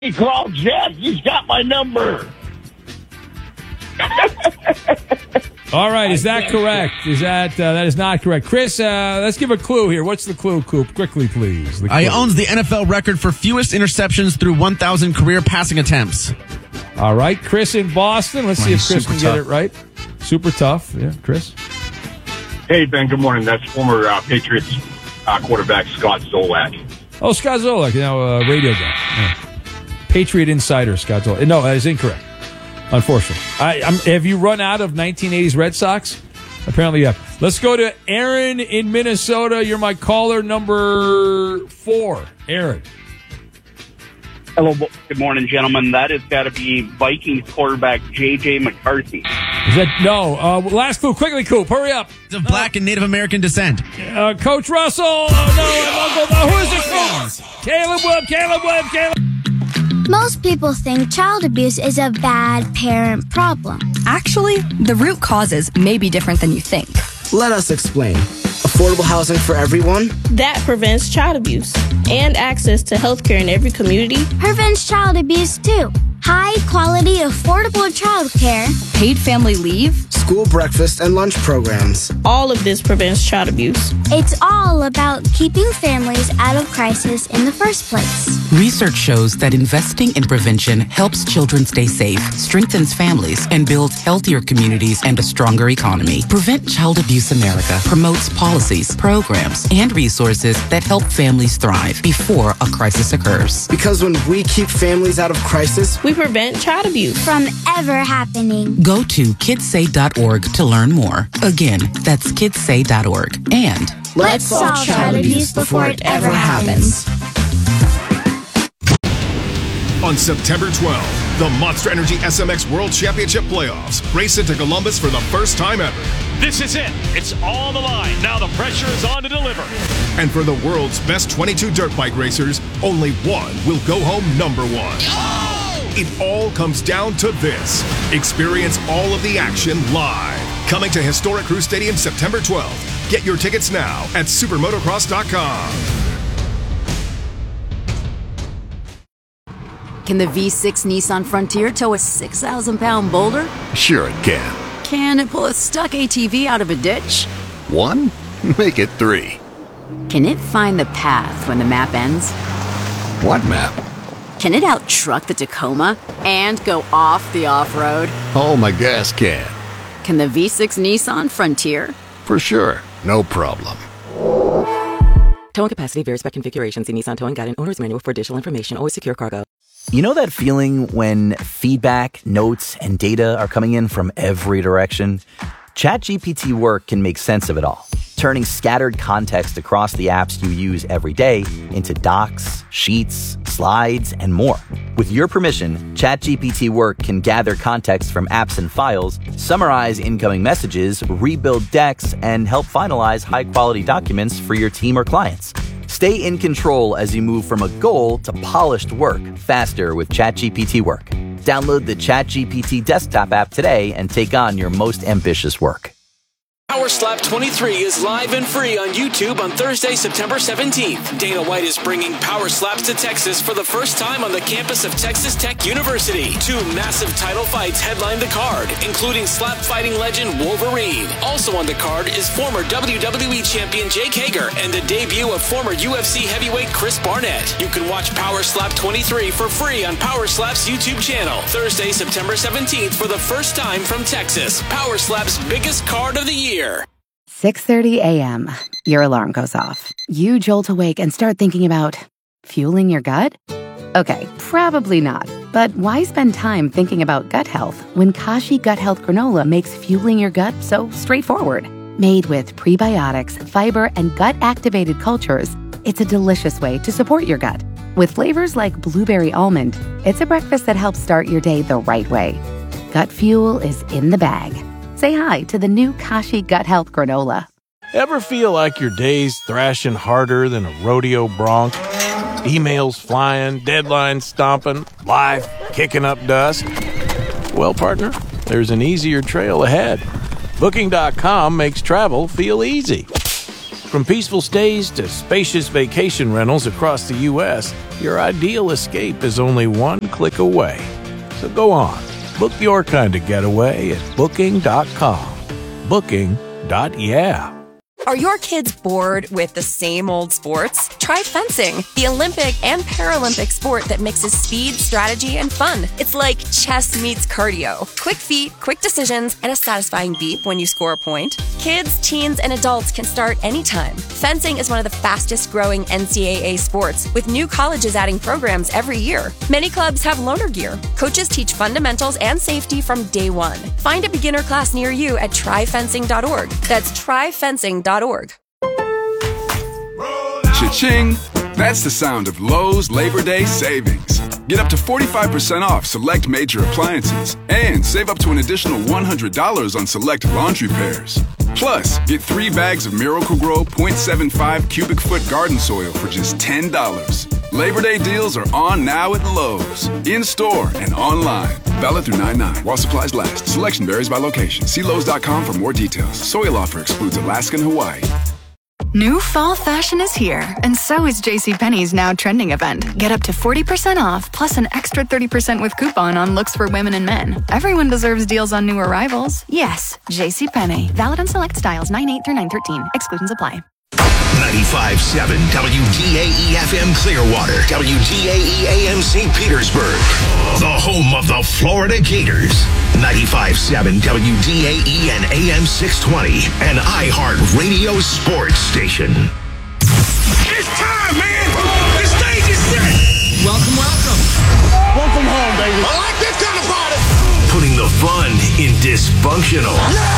He called Jeff. He's got my number. All right, is that correct? That is not correct. Chris, let's give a clue here. What's the clue, Coop? Quickly, please. He owns the NFL record for fewest interceptions through 1,000 career passing attempts. All right, Chris in Boston. Let's see if Chris can get it right. Super tough. Yeah, Chris. Hey, Ben, good morning. That's former Patriots quarterback Scott Zolak. Oh, Scott Zolak, radio guy. Yeah. Patriot Insider, Scott Zolak. No, that is incorrect, unfortunately. Have you run out of 1980s Red Sox? Apparently, yeah. Let's go to Aaron in Minnesota. You're my caller number 4. Aaron. Hello, good morning, gentlemen. That has got to be Vikings quarterback J.J. McCarthy. Is that no? Last clue, quickly, Coop. Hurry up. It's of black and Native American descent. Coach Russell. Oh no, who is it? Caleb Webb. Most people think child abuse is a bad parent problem. Actually, the root causes may be different than you think. Let us explain. Affordable housing for everyone? That prevents child abuse and access to health care in every community. Prevents child abuse too. High quality, affordable child care. Paid family leave. School breakfast and lunch programs. All of this prevents child abuse. It's all about keeping families out of crisis in the first place. Research shows that investing in prevention helps children stay safe, strengthens families, and builds healthier communities and a stronger economy. Prevent Child Abuse America promotes policies, programs, and resources that help families thrive before a crisis occurs. Because when we keep families out of crisis, we prevent child abuse from ever happening. Go to kidssay.org to learn more. Again, that's kidssay.org. And let's solve child abuse before it ever happens. On September 12th, the Monster Energy SMX World Championship Playoffs race into Columbus for the first time ever. This is it. It's all on the line. Now the pressure is on to deliver. And for the world's best 22 dirt bike racers, only one will go home number 1. Oh! It all comes down to this. Experience all of the action live. Coming to Historic Crew Stadium September 12th. Get your tickets now at supermotocross.com. Can the V6 Nissan Frontier tow a 6,000-pound boulder? Sure it can. Can it pull a stuck ATV out of a ditch? 1? Make it 3. Can it find the path when the map ends? What map? Can it out-truck the Tacoma and go off the off-road? Oh, my gas can. Can the V6 Nissan Frontier? For sure. No problem. Towing capacity varies by configuration. See Nissan Towing Guide and Owner's Manual for additional information. Always secure cargo. You know that feeling when feedback, notes, and data are coming in from every direction? ChatGPT Work can make sense of it all, turning scattered context across the apps you use every day into docs, sheets, slides, and more. With your permission, ChatGPT Work can gather context from apps and files, summarize incoming messages, rebuild decks, and help finalize high-quality documents for your team or clients. Stay in control as you move from a goal to polished work faster with ChatGPT Work. Download the ChatGPT desktop app today and take on your most ambitious work. Power Slap 23 is live and free on YouTube on Thursday, September 17th. Dana White is bringing Power Slaps to Texas for the first time on the campus of Texas Tech University. 2 massive title fights headline the card, including slap fighting legend Wolverine. Also on the card is former WWE champion Jake Hager and the debut of former UFC heavyweight Chris Barnett. You can watch Power Slap 23 for free on Power Slap's YouTube channel. Thursday, September 17th for the first time from Texas. Power Slap's biggest card of the year. 6:30 a.m. Your alarm goes off. You jolt awake and start thinking about fueling your gut? Okay, probably not. But why spend time thinking about gut health when Kashi Gut Health Granola makes fueling your gut so straightforward? Made with prebiotics, fiber, and gut-activated cultures, it's a delicious way to support your gut. With flavors like blueberry almond, it's a breakfast that helps start your day the right way. Gut fuel is in the bag. Say hi to the new Kashi Gut Health Granola. Ever feel like your day's thrashing harder than a rodeo bronc? Emails flying, deadlines stomping, life kicking up dust? Well, partner, there's an easier trail ahead. Booking.com makes travel feel easy. From peaceful stays to spacious vacation rentals across the U.S., your ideal escape is only one click away. So go on, book your kind of getaway at Booking.com. Booking.yeah. Are your kids bored with the same old sports? Try fencing, the Olympic and Paralympic sport that mixes speed, strategy, and fun. It's like chess meets cardio. Quick feet, quick decisions, and a satisfying beep when you score a point. Kids, teens, and adults can start anytime. Fencing is one of the fastest growing NCAA sports, with new colleges adding programs every year. Many clubs have loaner gear. Coaches teach fundamentals and safety from day one. Find a beginner class near you at tryfencing.org. That's tryfencing.org. Cha-ching! That's the sound of Lowe's Labor Day savings. Get up to 45% off select major appliances and save up to an additional $100 on select laundry pairs. Plus, get 3 bags of Miracle-Gro 0.75 cubic foot garden soil for just $10. Labor Day deals are on now at Lowe's, in-store and online. Valid through 9/9 while supplies last. Selection varies by location. See Lowe's.com for more details. Soil offer excludes Alaska and Hawaii. New fall fashion is here, and so is JCPenney's Now Trending event. Get up to 40% off, plus an extra 30% with coupon on looks for women and men. Everyone deserves deals on new arrivals. Yes, JCPenney. Valid on select styles 9/8 through 9/13. Exclusions apply. 95.7 WDAE FM Clearwater, WDAE AM St. Petersburg, the home of the Florida Gators. 95.7 WDAE and AM 620, an iHeart Radio sports station. It's time, man! The stage is set! Welcome. Welcome home, baby. I like this kind of party! Putting the fun in dysfunctional.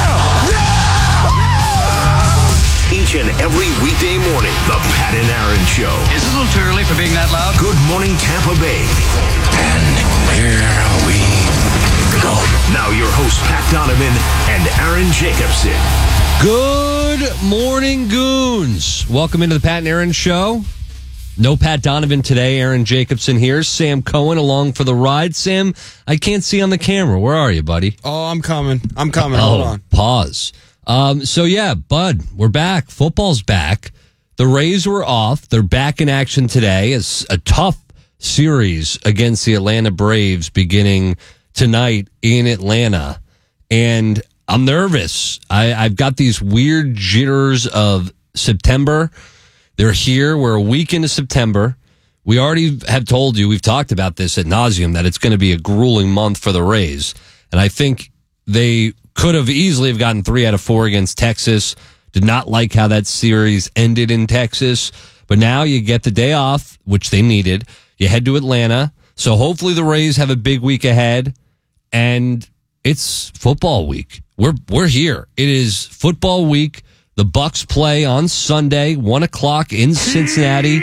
Each and every weekday morning, the Pat and Aaron Show. Is it a little too early for being that loud? Good morning, Tampa Bay. And here we go. Now your hosts, Pat Donovan and Aaron Jacobson. Good morning, goons. Welcome into the Pat and Aaron Show. No Pat Donovan today. Aaron Jacobson here. Sam Cohen along for the ride. Sam, I can't see on the camera. Where are you, buddy? Oh, I'm coming. Hold on. Pause. So yeah, Bud, we're back. Football's back. The Rays were off. They're back in action today. It's a tough series against the Atlanta Braves beginning tonight in Atlanta. And I'm nervous. I've got these weird jitters of September. They're here. We're a week into September. We already have told you, we've talked about this ad nauseum, that it's going to be a grueling month for the Rays. And I think they could have easily have gotten 3 out of 4 against Texas. Did not like how that series ended in Texas. But now you get the day off, which they needed. You head to Atlanta. So hopefully the Rays have a big week ahead. And it's football week. We're here. It is football week. The Bucks play on Sunday, 1:00 in Cincinnati.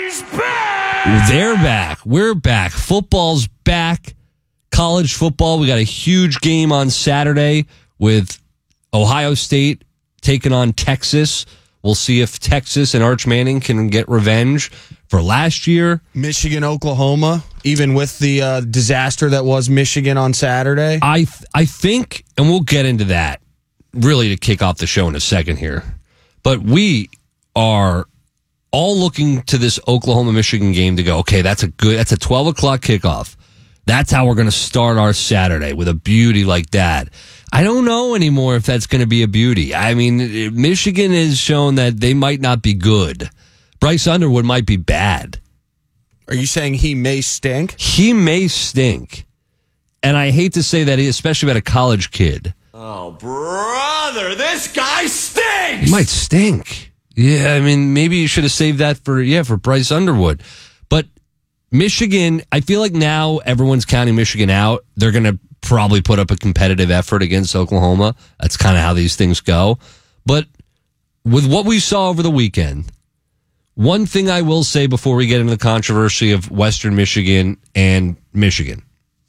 They're back. We're back. Football's back. College football. We got a huge game on Saturday with Ohio State taking on Texas. We'll see if Texas and Arch Manning can get revenge for last year. Michigan, Oklahoma, even with the disaster that was Michigan on Saturday. I think, and we'll get into that really to kick off the show in a second here, but we are all looking to this Oklahoma-Michigan game to go, okay, that's a 12 o'clock kickoff. That's how we're going to start our Saturday, with a beauty like that. I don't know anymore if that's going to be a beauty. I mean, Michigan has shown that they might not be good. Bryce Underwood might be bad. Are you saying he may stink? He may stink. And I hate to say that, especially about a college kid. Oh, brother, this guy stinks! He might stink. Yeah, I mean, maybe you should have saved that for Bryce Underwood. But Michigan, I feel like now everyone's counting Michigan out. They're going to probably put up a competitive effort against Oklahoma. That's kind of how these things go. But with what we saw over the weekend, one thing I will say before we get into the controversy of Western Michigan and Michigan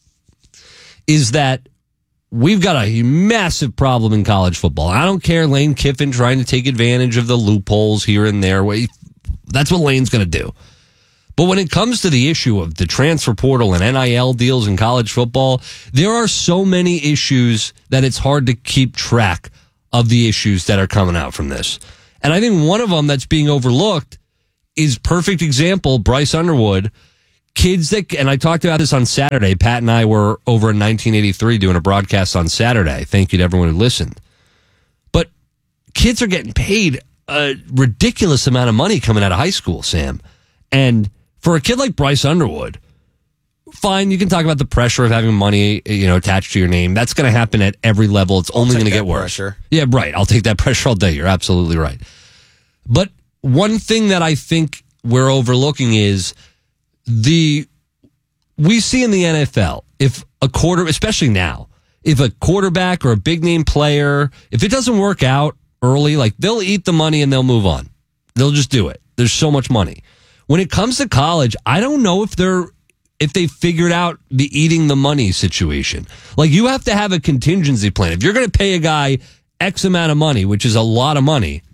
is that we've got a massive problem in college football. I don't care, Lane Kiffin trying to take advantage of the loopholes here and there. That's what Lane's going to do. But when it comes to the issue of the transfer portal and NIL deals in college football, there are so many issues that it's hard to keep track of the issues that are coming out from this. And I think one of them that's being overlooked is perfect example, Bryce Underwood. Kids that, and I talked about this on Saturday. Pat and I were over in 1983 doing a broadcast on Saturday. Thank you to everyone who listened. But kids are getting paid a ridiculous amount of money coming out of high school, Sam. And for a kid like Bryce Underwood, fine, you can talk about the pressure of having money, attached to your name. That's going to happen at every level. It's only going to get worse. Pressure. Yeah, right. I'll take that pressure all day. You're absolutely right. But one thing that I think we're overlooking is we see in the NFL, if a especially now, if a quarterback or a big name player, if it doesn't work out early, like they'll eat the money and they'll move on. They'll just do it. There's so much money. When it comes to college, I don't know if they figured out the eating the money situation. Like, you have to have a contingency plan. If you're going to pay a guy X amount of money, which is a lot of money,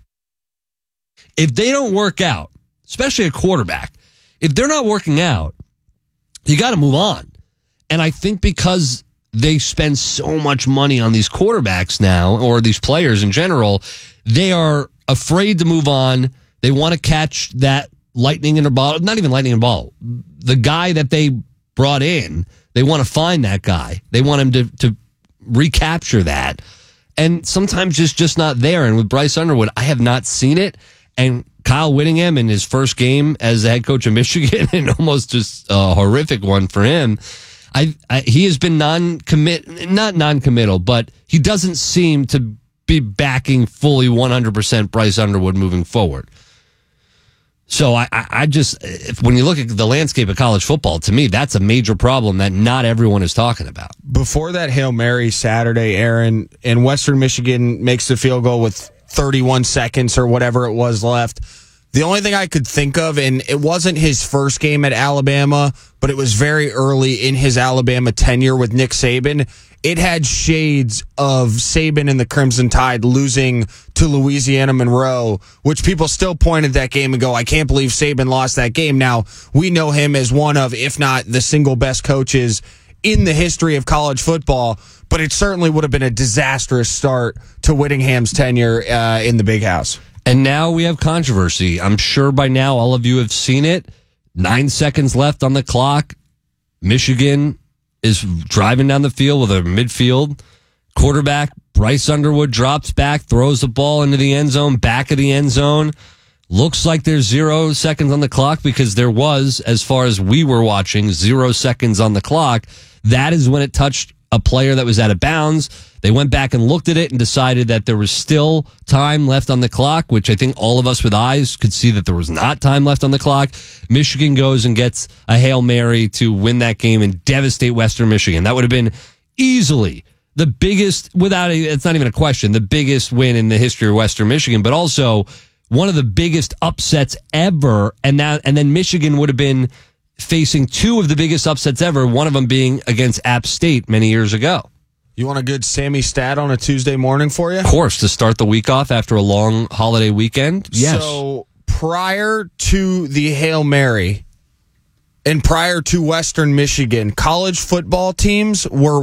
if they don't work out, especially a quarterback, if they're not working out, you got to move on. And I think because they spend so much money on these quarterbacks now, or these players in general, they are afraid to move on. They want to catch that lightning in a bottle, not even lightning in a bottle. The guy that they brought in, they want to find that guy. They want him to recapture that. And sometimes it's just not there. And with Bryce Underwood, I have not seen it. And Kyle Whittingham in his first game as the head coach of Michigan, and almost just a horrific one for him. He has been not non-committal, but he doesn't seem to be backing fully 100% Bryce Underwood moving forward. So I just, when you look at the landscape of college football, to me, that's a major problem that not everyone is talking about. Before that Hail Mary Saturday, Aaron, and Western Michigan makes the field goal with 31 seconds or whatever it was left, the only thing I could think of, and it wasn't his first game at Alabama, but it was very early in his Alabama tenure with Nick Saban, it had shades of Saban and the Crimson Tide losing to Louisiana Monroe, which people still point at that game and go, I can't believe Saban lost that game. Now, we know him as one of, if not the single best coaches in the history of college football, but it certainly would have been a disastrous start to Whittingham's tenure in the Big House. And now we have controversy. I'm sure by now all of you have seen it. 9 seconds left on the clock. Michigan is driving down the field with a midfield. Quarterback Bryce Underwood drops back, throws the ball into the end zone, back of the end zone. Looks like there's 0 seconds on the clock because there was, as far as we were watching, 0 seconds on the clock. That is when it touched a player that was out of bounds. They went back and looked at it and decided that there was still time left on the clock, which I think all of us with eyes could see that there was not time left on the clock. Michigan goes and gets a Hail Mary to win that game and devastate Western Michigan. That would have been easily the biggest, it's not even a question, the biggest win in the history of Western Michigan, but also one of the biggest upsets ever. And then Michigan would have been facing two of the biggest upsets ever, one of them being against App State many years ago. You want a good Sammy stat on a Tuesday morning for you? Of course, to start the week off after a long holiday weekend. Yes. So prior to the Hail Mary and prior to Western Michigan, college football teams were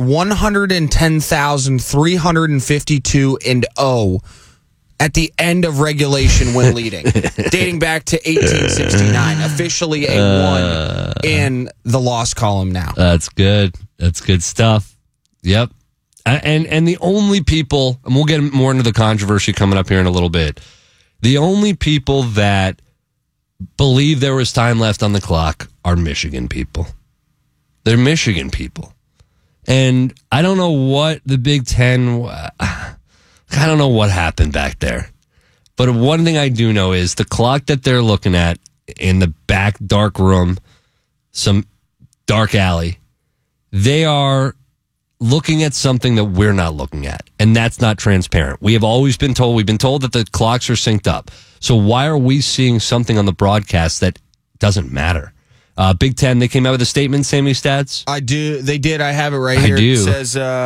110,352-0 at the end of regulation when leading, dating back to 1869, officially a 1 in the loss column now. That's good. That's good stuff. Yep. And the only people, and we'll get more into the controversy coming up here in a little bit, the only people that believe there was time left on the clock are Michigan people. They're Michigan people. And I don't know what the Big Ten, I don't know what happened back there. But one thing I do know is the clock that they're looking at in the back dark room, some dark alley, they are looking at something that we're not looking at, and that's not transparent. We've been told that the clocks are synced up. So why are we seeing something on the broadcast that doesn't matter? Big Ten, they came out with a statement, Sammy Stats? I do. They did. I have it right here. I do. It says,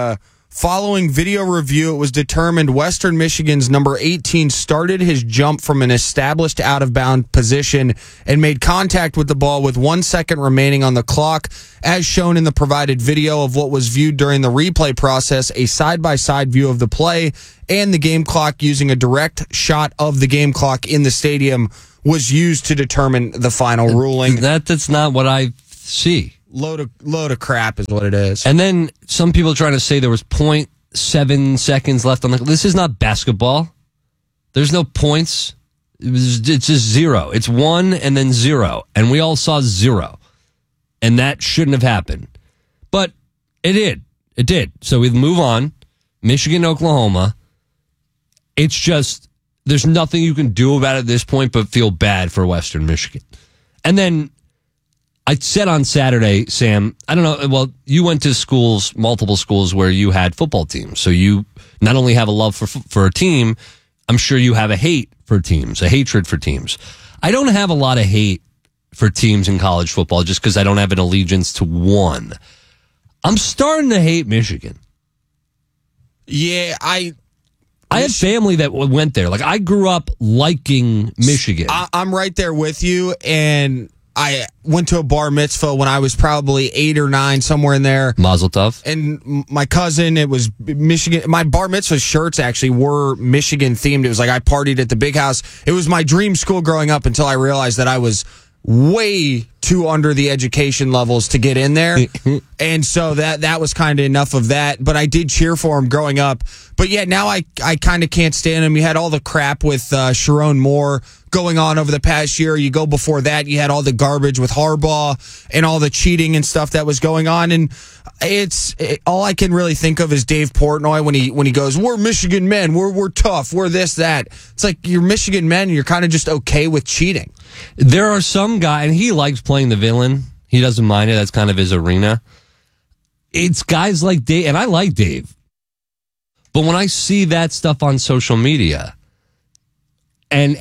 Following video review, it was determined Western Michigan's number 18 started his jump from an established out-of-bound position and made contact with the ball with 1 second remaining on the clock, as shown in the provided video of what was viewed during the replay process, a side-by-side view of the play, and the game clock using a direct shot of the game clock in the stadium was used to determine the final ruling. That's not what I see. Load of crap is what it is. And then some people trying to say there was 0.7 seconds left on the. This is not basketball. There's no points. It's just zero. It's 1 and then 0, and we all saw 0, and that shouldn't have happened, but it did. It did. So we move on. Michigan, Oklahoma. It's just there's nothing you can do about it at this point but feel bad for Western Michigan. And then I said on Saturday, Sam, I don't know, well, you went to schools, multiple schools where you had football teams. So you not only have a love for a team, I'm sure you have a hate for teams, a hatred for teams. I don't have a lot of hate for teams in college football just because I don't have an allegiance to one. I'm starting to hate Michigan. Yeah, I have family that went there. Like, I grew up liking Michigan. I'm right there with you, and I went to a bar mitzvah when I was probably 8 or 9, somewhere in there. Mazel tov. And my cousin, it was Michigan. My bar mitzvah shirts actually were Michigan themed. It was like I partied at the big house. It was my dream school growing up until I realized that I was way too under the education levels to get in there. And so that was kind of enough of that. But I did cheer for him growing up. But yeah, now I kind of can't stand him. You had all the crap with Sharon Moore going on over the past year. You go before that, you had all the garbage with Harbaugh and all the cheating and stuff that was going on. And all I can really think of is Dave Portnoy when he goes, "We're Michigan men, we're tough, we're this, that." It's like, you're Michigan men and you're kind of just okay with cheating. There are some guys, and he likes playing the villain. He doesn't mind it. That's kind of his arena. It's guys like Dave, and I like Dave. But when I see that stuff on social media, and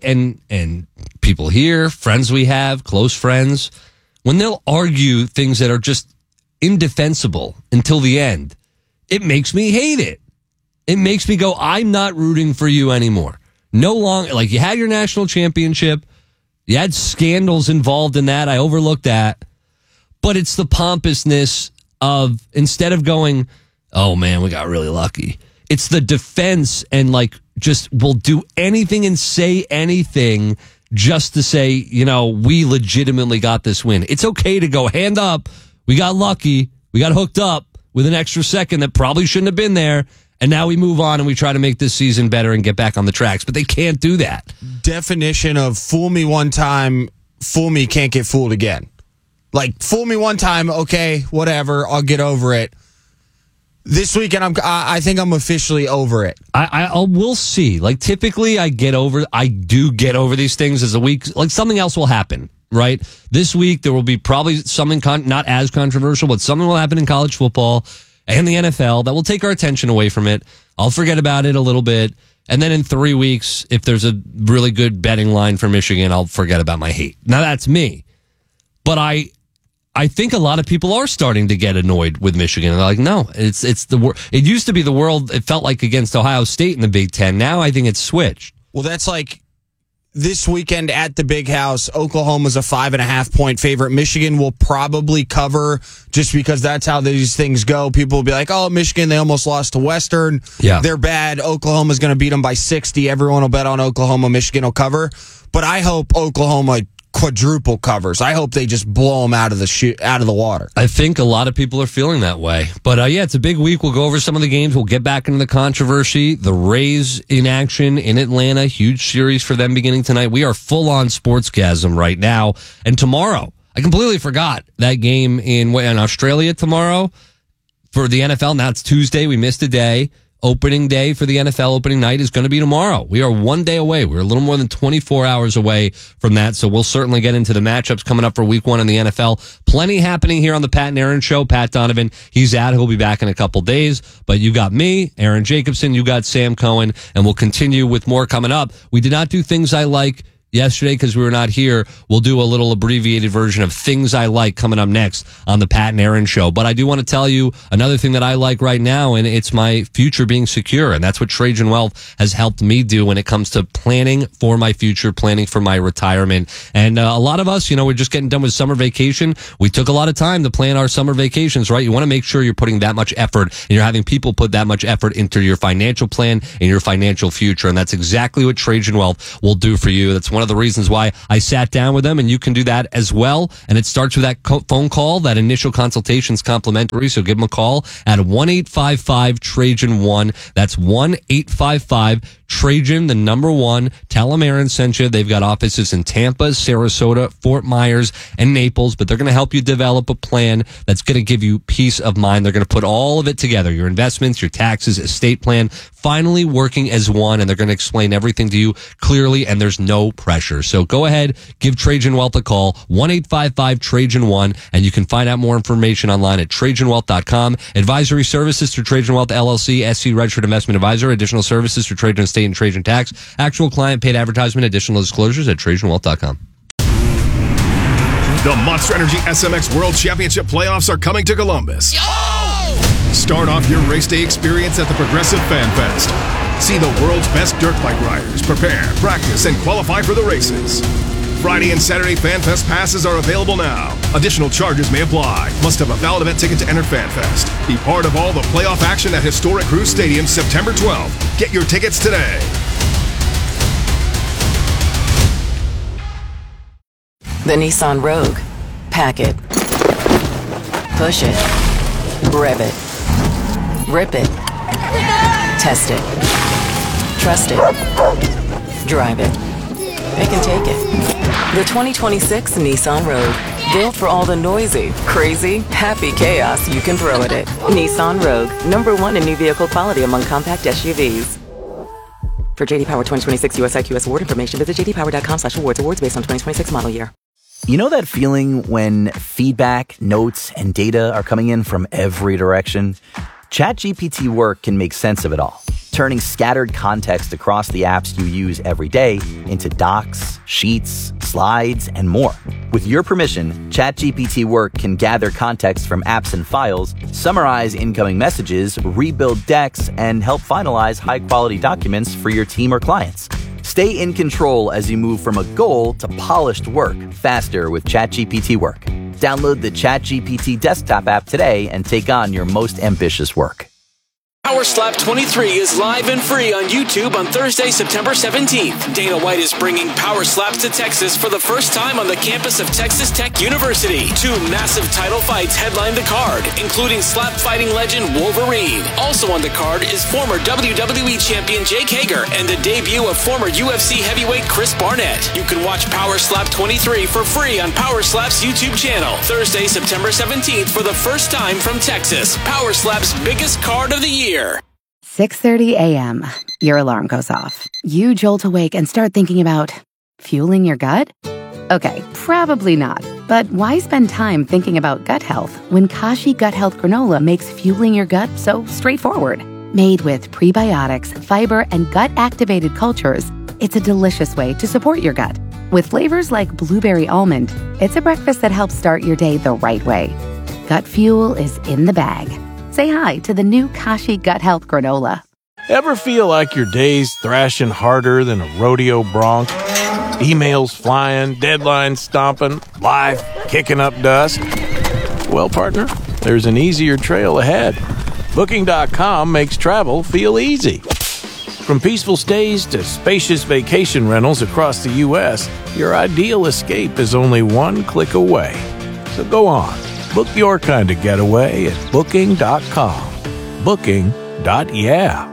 people here, friends we have, close friends, when they'll argue things that are just indefensible until the end, it makes me hate it. It makes me go, I'm not rooting for you anymore. No longer, like, you had your national championship, you had scandals involved in that, I overlooked that, but it's the pompousness of, instead of going, oh man, we got really lucky, it's the defense and like, just will do anything and say anything just to say, you know, we legitimately got this win. It's okay to go, hand up, we got lucky, we got hooked up with an extra second that probably shouldn't have been there, and now we move on and we try to make this season better and get back on the tracks. But they can't do that. Definition of fool me one time, fool me, can't get fooled again. Like, fool me one time, okay, whatever, I'll get over it. This weekend, I think I'm officially over it. We'll see. Like, typically, I do get over these things as a week. Like, something else will happen, right? This week, there will be probably something not as controversial, but something will happen in college football and the NFL that will take our attention away from it. I'll forget about it a little bit. And then in 3 weeks, if there's a really good betting line for Michigan, I'll forget about my hate. Now, that's me. But I think a lot of people are starting to get annoyed with Michigan. They're like, no, it's it used to be the world, it felt like, against Ohio State in the Big Ten. Now I think it's switched. Well, that's like this weekend at the Big House. Oklahoma's a 5.5 point favorite. Michigan will probably cover just because that's how these things go. People will be like, oh, Michigan, they almost lost to Western. Yeah. They're bad. Oklahoma's going to beat them by 60. Everyone will bet on Oklahoma. Michigan will cover. But I hope Oklahoma quadruple covers. I hope they just blow them out of the water. I think a lot of people are feeling that way. But yeah, it's a big week. We'll go over some of the games. We'll get back into the controversy. The Rays in action in Atlanta. Huge series for them beginning tonight. We are full on sportsgasm right now. And tomorrow, I completely forgot that game in Australia tomorrow for the NFL. Now it's Tuesday. We missed a day. Opening day for the NFL, opening night, is going to be tomorrow. We are 1 day away. We're a little more than 24 hours away from that, so we'll certainly get into the matchups coming up for week 1 in the NFL. Plenty happening here on the Pat and Aaron Show. Pat Donovan, he's out. He'll be back in a couple days. But you got me, Aaron Jacobson, you got Sam Cohen, and we'll continue with more coming up. We did not do things I like yesterday because we were not here. We'll do a little abbreviated version of things I like coming up next on the Pat and Aaron Show. But I do want to tell you another thing that I like right now, and it's my future being secure. And that's what Trajan Wealth has helped me do when it comes to planning for my future, planning for my retirement. And a lot of us, we're just getting done with summer vacation. We took a lot of time to plan our summer vacations, right? You want to make sure you're putting that much effort and you're having people put that much effort into your financial plan and your financial future. And that's exactly what Trajan Wealth will do for you. That's one of the reasons why I sat down with them, and you can do that as well. And it starts with that phone call. That initial consultation is complimentary, so give them a call at 1-855-TRAJAN-1. That's 1-855-TRAJAN, the number 1. Tell them Aaron sent you. They've got offices in Tampa, Sarasota, Fort Myers, and Naples, but they're going to help you develop a plan that's going to give you peace of mind. They're going to put all of it together, your investments, your taxes, estate plan, finally working as one, and they're going to explain everything to you clearly, and there's no pressure. So go ahead, give Trajan Wealth a call, 1-855-TRAJAN-1, and you can find out more information online at TrajanWealth.com. Advisory services through Trajan Wealth LLC, SC Registered Investment Advisor. Additional services through Trajan Estate and Trajan Tax. Actual client paid advertisement. Additional disclosures at TrajanWealth.com. The Monster Energy SMX World Championship playoffs are coming to Columbus. Start off your race day experience at the Progressive Fan Fest. See the world's best dirt bike riders prepare, practice, and qualify for the races. Friday and Saturday Fan Fest passes are available now. Additional charges may apply. Must have a valid event ticket to enter Fan Fest. Be part of all the playoff action at Historic Cruise Stadium September 12th. Get your tickets today. The Nissan Rogue. Pack it. Push it. Rev it. Rip it. Test it. Trust it. Drive it. It can take it. The 2026 Nissan Rogue. Built for all the noisy, crazy, happy chaos you can throw at it. Nissan Rogue. #1 in new vehicle quality among compact SUVs. For JD Power 2026 US IQS award information, visit jdpower.com/awards. Awards based on 2026 model year. You know that feeling when feedback, notes, and data are coming in from every direction? ChatGPT Work can make sense of it all, turning scattered context across the apps you use every day into docs, sheets, slides, and more. With your permission, ChatGPT Work can gather context from apps and files, summarize incoming messages, rebuild decks, and help finalize high-quality documents for your team or clients. Stay in control as you move from a goal to polished work faster with ChatGPT Work. Download the ChatGPT desktop app today and take on your most ambitious work. Power Slap 23 is live and free on YouTube on Thursday, September 17th. Dana White is bringing Power Slaps to Texas for the first time on the campus of Texas Tech University. 2 massive title fights headline the card, including slap fighting legend Wolverine. Also on the card is former WWE champion Jake Hager and the debut of former UFC heavyweight Chris Barnett. You can watch Power Slap 23 for free on Power Slap's YouTube channel. Thursday, September 17th for the first time from Texas. Power Slap's biggest card of the year. 6:30 a.m. Your alarm goes off. You jolt awake and start thinking about fueling your gut? Okay, probably not. But why spend time thinking about gut health when Kashi Gut Health Granola makes fueling your gut so straightforward? Made with prebiotics, fiber, and gut-activated cultures, it's a delicious way to support your gut. With flavors like blueberry almond, it's a breakfast that helps start your day the right way. Gut fuel is in the bag. Say hi to the new Kashi Gut Health Granola. Ever feel like your day's thrashing harder than a rodeo bronc? Emails flying, deadlines stomping, life kicking up dust? Well, partner, there's an easier trail ahead. Booking.com makes travel feel easy. From peaceful stays to spacious vacation rentals across the U.S., your ideal escape is only one click away. So go on. Book your kind of getaway at Booking.com. Booking.yeah.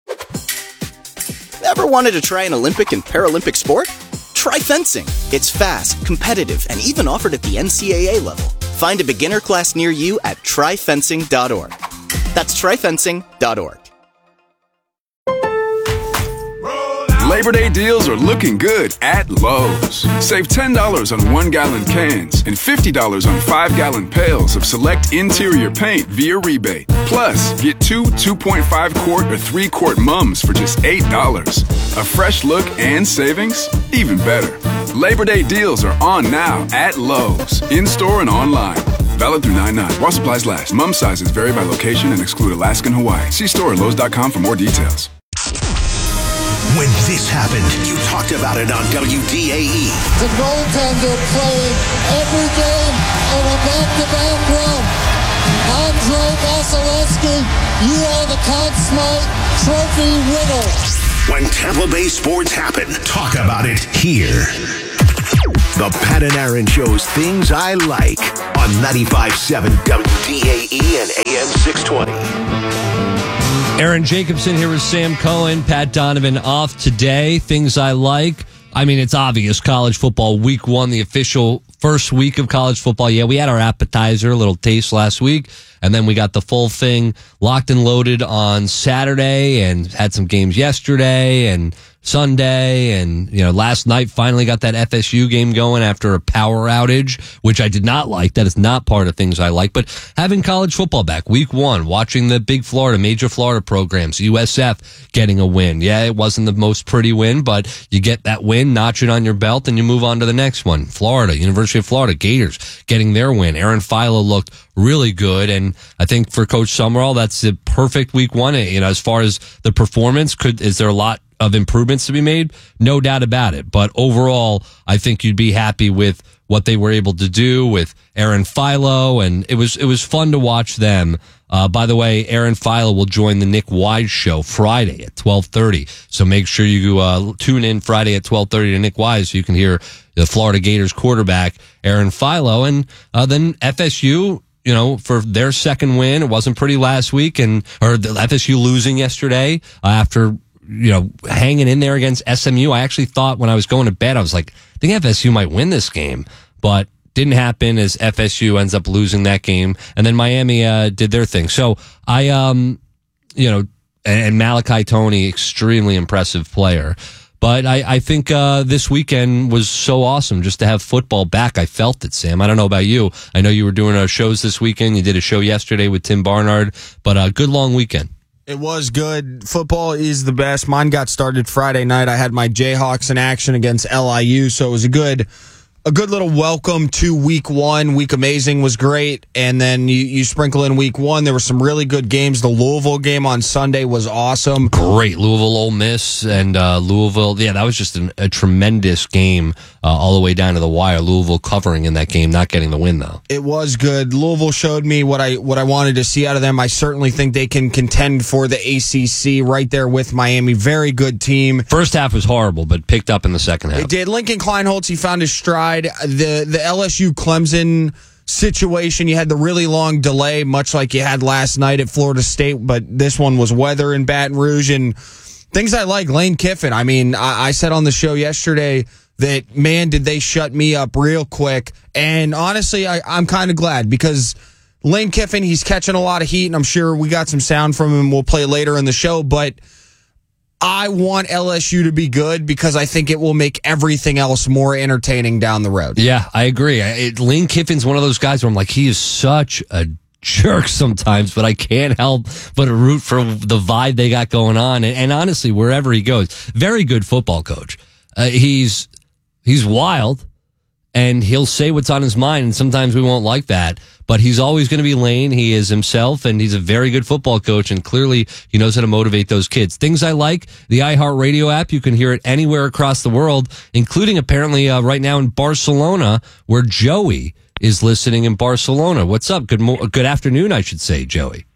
Ever wanted to try an Olympic and Paralympic sport? Try fencing. It's fast, competitive, and even offered at the NCAA level. Find a beginner class near you at tryfencing.org. That's tryfencing.org. Labor Day deals are looking good at Lowe's. Save $10 on 1-gallon cans and $50 on 5-gallon pails of select interior paint via rebate. Plus, get 2 2.5-quart or 3-quart mums for just $8. A fresh look and savings? Even better. Labor Day deals are on now at Lowe's, in-store and online. Valid through 9/9. While supplies last. Mum sizes vary by location and exclude Alaska and Hawaii. See store at Lowe's.com for more details. When this happened, you talked about it on WDAE. The goaltender playing every game on a back-to-back run. Andrei Vasilevsky, you are the Conn Smythe Trophy winner. When Tampa Bay sports happen, talk about it here. The Pat and Aaron Show's Things I Like on 95.7 WDAE and AM 620. Aaron Jacobson here with Sam Cohen. Pat Donovan off today. Things I like. I mean, it's obvious. College football week 1, the official first week of college football. Yeah, we had our appetizer, a little taste last week. And then we got the full thing locked and loaded on Saturday and had some games yesterday and Sunday. And, last night finally got that FSU game going after a power outage, which I did not like. That is not part of Things I Like. But having college football back, week 1, watching the big major Florida programs, USF getting a win. Yeah, it wasn't the most pretty win, but you get that win, notch it on your belt, and you move on to the next one. Florida, University of Florida, Gators getting their win. Aaron Philo looked really good, and I think for Coach Summerall, that's the perfect week 1. As far as the performance, is there a lot of improvements to be made? No doubt about it. But overall, I think you'd be happy with what they were able to do with Aaron Philo, and it was fun to watch them. By the way, Aaron Philo will join the Nick Wise Show Friday at 12:30. So make sure you tune in Friday at 12:30 to Nick Wise so you can hear the Florida Gators quarterback, Aaron Philo. And then FSU, for their second win. It wasn't pretty last week, or the FSU losing yesterday after hanging in there against SMU. I actually thought when I was going to bed, I was like, I think FSU might win this game, but didn't happen as FSU ends up losing that game. And then Miami did their thing. So and Malachi Toney, extremely impressive player. But I think this weekend was so awesome just to have football back. I felt it, Sam. I don't know about you. I know you were doing shows this weekend. You did a show yesterday with Tim Barnard, but a good long weekend. It was good. Football is the best. Mine got started Friday night. I had my Jayhawks in action against LIU, so it was a good little welcome to week 1. Week Amazing was great, and then you sprinkle in week 1. There were some really good games. The Louisville game on Sunday was awesome. Great. Louisville, Ole Miss, and Louisville. Yeah, that was just a tremendous game all the way down to the wire. Louisville covering in that game, not getting the win, though. It was good. Louisville showed me what I wanted to see out of them. I certainly think they can contend for the ACC right there with Miami. Very good team. First half was horrible, but picked up in the second half. It did. Lincoln Kleinholtz, he found his stride. The LSU Clemson situation, you had the really long delay, much like you had last night at Florida State, but this one was weather in Baton Rouge. And things I like, Lane Kiffin. I mean, I said on the show yesterday that, man, did they shut me up real quick. And honestly, I'm kind of glad because Lane Kiffin, he's catching a lot of heat, and I'm sure we got some sound from him we'll play later in the show, but I want LSU to be good because I think it will make everything else more entertaining down the road. Yeah, I agree. Lane Kiffin's one of those guys where I'm like, he is such a jerk sometimes, but I can't help but root for the vibe they got going on. And honestly, wherever he goes, very good football coach. He's wild, and he'll say what's on his mind, and sometimes we won't like that. But he's always going to be Lane. He is himself, and he's a very good football coach, and clearly he knows how to motivate those kids. Things I like, the iHeartRadio app. You can hear it anywhere across the world, including apparently right now in Barcelona, where Joey is listening in Barcelona. What's up? Good afternoon, I should say, Joey.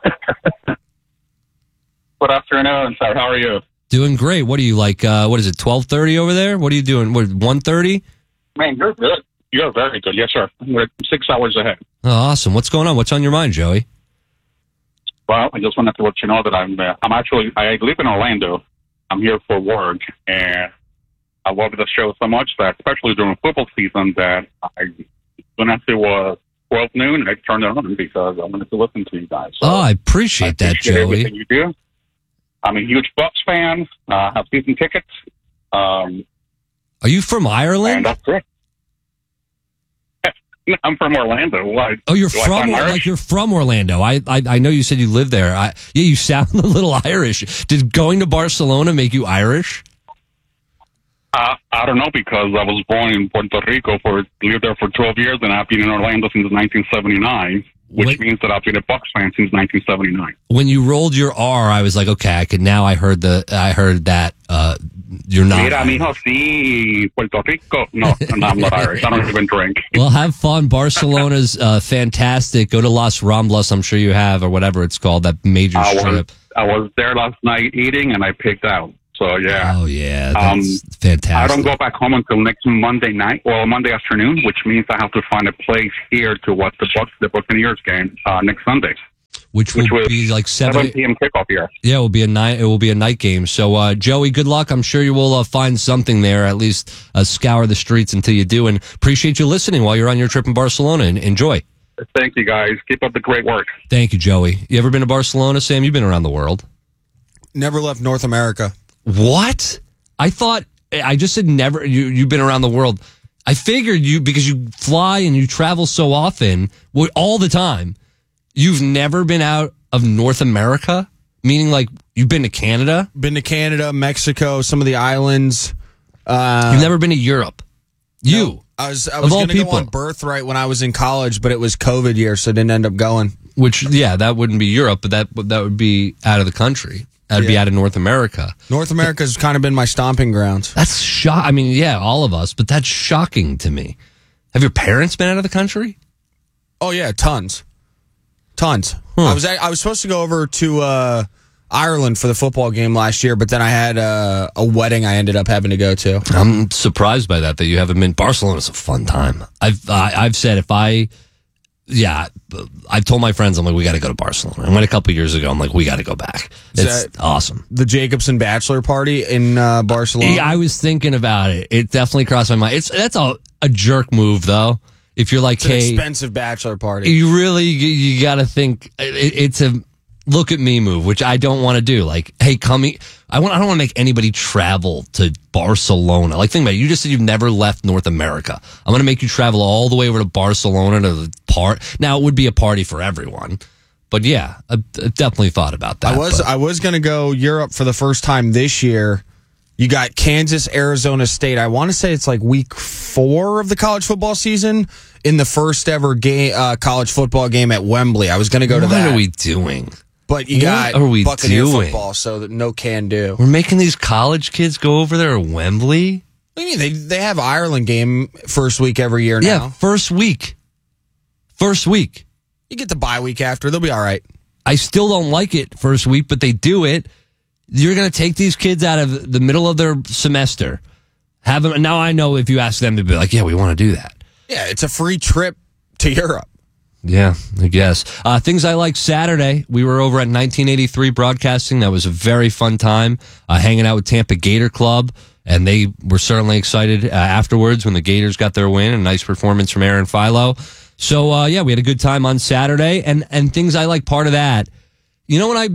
Good afternoon, sir. How are you? Doing great. What are you like? What is it, 12:30 over there? What are you doing? What, 1:30? Man, you're good. You're very good. Yes, sir. We're 6 hours ahead. Oh, awesome. What's going on? What's on your mind, Joey? Well, I just wanted to let you know that I live in Orlando. I'm here for work, and I love the show so much that, especially during football season, that when it was 12 noon, I turned it on because I wanted to listen to you guys. So I appreciate that, Joey. Everything you do. I'm a huge Bucks fan. Have season tickets. Are you from Ireland? And that's it. I'm from Orlando. Why? Oh, you're Do I from sound Irish? like you're from Orlando. I know you said you lived there. Yeah, you sound a little Irish. Did going to Barcelona make you Irish? I don't know, because I was born in Puerto Rico, lived there for 12 years, and I've been in Orlando since 1979, which means that I've been a Bucks fan since 1979. When you rolled your R, I was like, okay, I could. Now I heard that. You're not. Mira, mijo, sí, Puerto Rico. No, I'm not Irish. I don't even drink. Well, have fun. Barcelona's fantastic. Go to Las Ramblas. I'm sure you have, or whatever it's called, that major strip. I was there last night eating, and I picked out. So, yeah. Oh, yeah. That's fantastic. I don't go back home until next Monday night, or Monday afternoon, which means I have to find a place here to watch the Buccaneers game next Sunday. Which will be like 7 p.m. kickoff here. Yeah, it will be a night game. So, Joey, good luck. I'm sure you will find something there. At least scour the streets until you do. And appreciate you listening while you're on your trip in Barcelona. And enjoy. Thank you, guys. Keep up the great work. Thank you, Joey. You ever been to Barcelona, Sam? You've been around the world. Never left North America. What? I thought I just said never. You've been around the world. I figured because you fly and you travel so often, all the time. You've never been out of North America? Meaning like you've been to Canada? Been to Canada, Mexico, some of the islands. You've never been to Europe? No, I was going to go on Birthright when I was in college, but it was COVID year, so I didn't end up going. Which, yeah, that wouldn't be Europe, but that would be out of the country. That'd be out of North America. North America's kind of been my stomping grounds. That's I mean, yeah, all of us, but that's shocking to me. Have your parents been out of the country? Oh, yeah, tons. Huh. I was supposed to go over to Ireland for the football game last year, but then I had a wedding I ended up having to go to. I'm surprised by that you haven't been. Barcelona's a fun time. I've said I've told my friends, I'm like, we got to go to Barcelona. I went a couple years ago. I'm like, we got to go back. It's awesome. The Jacobson bachelor party in Barcelona. Yeah, I was thinking about it. It definitely crossed my mind. That's a jerk move, though. If you're like, it's an expensive bachelor party. You got to think it's a look at me move, which I don't want to do. Like, hey, I don't want to make anybody travel to Barcelona. Like, think about it. You just said you've never left North America. I'm going to make you travel all the way over to Barcelona to the part. Now, it would be a party for everyone. But yeah, I definitely thought about that. I was going to go Europe for the first time this year. You got Kansas, Arizona State. I want to say it's like week 4 of the college football season in the first ever college football game at Wembley. I was going to go to that. What are we doing? But you got Buccaneer football, so that no can do. We're making these college kids go over there at Wembley? What do you mean? They have Ireland game first week every year now. Yeah, first week. You get the bye week after. They'll be all right. I still don't like it first week, but they do it. You're going to take these kids out of the middle of their semester. Have them. Now I know if you ask them to be like, yeah, we want to do that. Yeah, it's a free trip to Europe. Yeah, I guess. Things I like Saturday. We were over at 1983 Broadcasting. That was a very fun time hanging out with Tampa Gator Club. And they were certainly excited afterwards when the Gators got their win. A nice performance from Aaron Philo. So, yeah, we had a good time on Saturday. And things I like part of that. You know what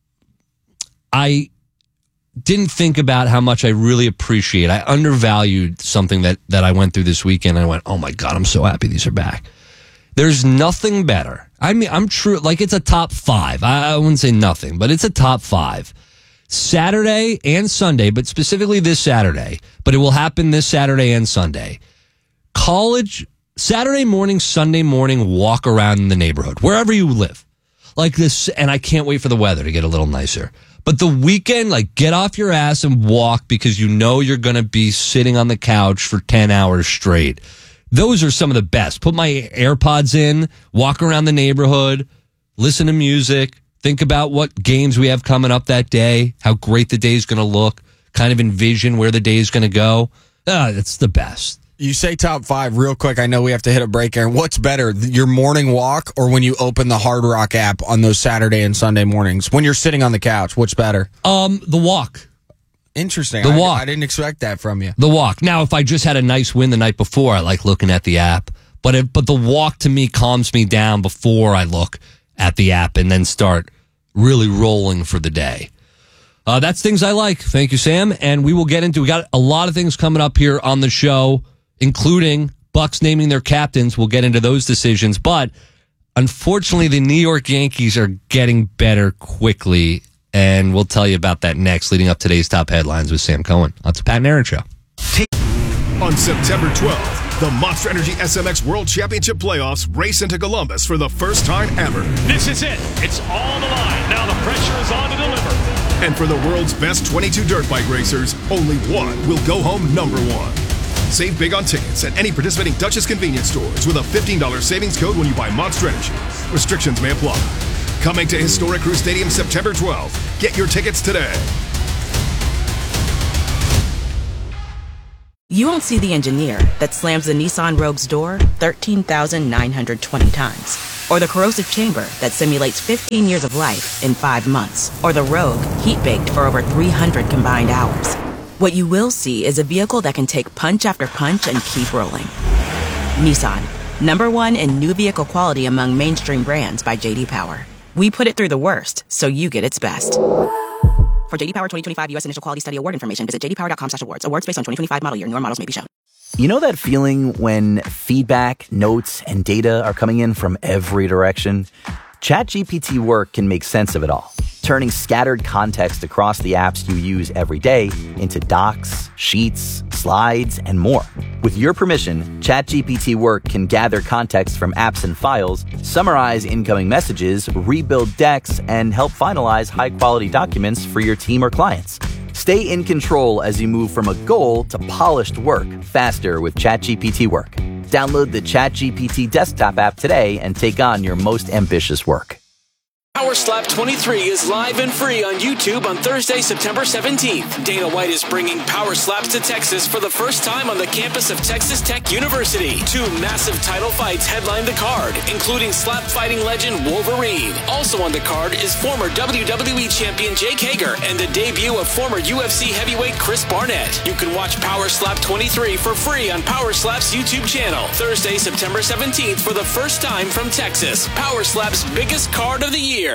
I didn't think about how much I really appreciate. I undervalued something that I went through this weekend. I went, oh my God, I'm so happy these are back. There's nothing better. I mean, I'm true. Like, it's a top 5. I wouldn't say nothing, but it's a top 5. Saturday and Sunday, but specifically this Saturday, but it will happen this Saturday and Sunday. College, Saturday morning, Sunday morning, walk around in the neighborhood, wherever you live. Like this, and I can't wait for the weather to get a little nicer. But the weekend, like, get off your ass and walk because you know you're going to be sitting on the couch for 10 hours straight. Those are some of the best. Put my AirPods in, walk around the neighborhood, listen to music, think about what games we have coming up that day, how great the day is going to look, kind of envision where the day is going to go. It's the best. You say top 5 real quick. I know we have to hit a break here. What's better, your morning walk or when you open the Hard Rock app on those Saturday and Sunday mornings? When you're sitting on the couch, what's better? The walk. Interesting. The walk. I didn't expect that from you. The walk. Now, if I just had a nice win the night before, I like looking at the app. But the walk to me calms me down before I look at the app and then start really rolling for the day. That's things I like. Thank you, Sam. And we got a lot of things coming up here on the show, including Bucks naming their captains. We'll get into those decisions. But unfortunately, the New York Yankees are getting better quickly. And we'll tell you about that next, leading up today's top headlines with Sam Cohen. That's a Pat and Aaron Show. On September 12th, the Monster Energy SMX World Championship Playoffs race into Columbus for the first time ever. This is it. It's all on the line. Now the pressure is on to deliver. And for the world's best 22 dirt bike racers, only one will go home number one. Save big on tickets at any participating Dutchess convenience stores with a $15 savings code when you buy Monster Energy. Restrictions may apply. Coming to Historic Crew Stadium September 12th. Get your tickets today. You won't see the engineer that slams the Nissan Rogue's door 13,920 times. Or the corrosive chamber that simulates 15 years of life in 5 months. Or the Rogue heat-baked for over 300 combined hours. What you will see is a vehicle that can take punch after punch and keep rolling. Nissan, #1 in new vehicle quality among mainstream brands by J.D. Power. We put it through the worst, so you get its best. For J.D. Power 2025 U.S. Initial Quality Study Award information, visit jdpower.com/awards. Awards based on 2025 model year. Newer models may be shown. You know that feeling when feedback, notes, and data are coming in from every direction? ChatGPT Work can make sense of it all, turning scattered context across the apps you use every day into docs, sheets, slides, and more. With your permission, ChatGPT Work can gather context from apps and files, summarize incoming messages, rebuild decks, and help finalize high-quality documents for your team or clients. Stay in control as you move from a goal to polished work faster with ChatGPT Work. Download the ChatGPT desktop app today and take on your most ambitious work. Power Slap 23 is live and free on YouTube on Thursday, September 17th. Dana White is bringing Power Slaps to Texas for the first time on the campus of Texas Tech University. 2 massive title fights headline the card, including slap fighting legend Wolverine. Also on the card is former WWE champion Jake Hager and the debut of former UFC heavyweight Chris Barnett. You can watch Power Slap 23 for free on Power Slap's YouTube channel. Thursday, September 17th for the first time from Texas. Power Slap's biggest card of the year.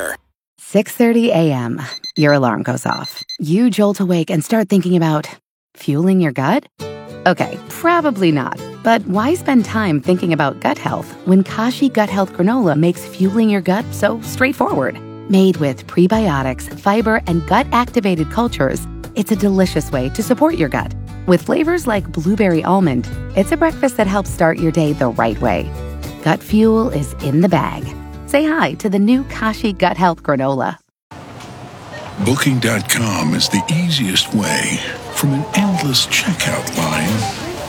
6:30 a.m. Your alarm goes off. You jolt awake and start thinking about fueling your gut? Okay, probably not. But why spend time thinking about gut health when Kashi Gut Health Granola makes fueling your gut so straightforward? Made with prebiotics, fiber, and gut-activated cultures, it's a delicious way to support your gut. With flavors like blueberry almond, it's a breakfast that helps start your day the right way. Gut fuel is in the bag. Say hi to the new Kashi Gut Health Granola. Booking.com is the easiest way from an endless checkout line